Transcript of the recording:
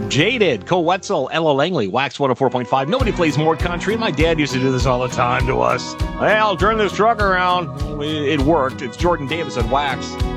Jaded, Cole Wetzel, Ella Langley, Wax 104.5. Nobody plays more country. My dad used to do this all the time to us. Hey, I'll turn this truck around. It worked. It's Jordan Davis at Wax.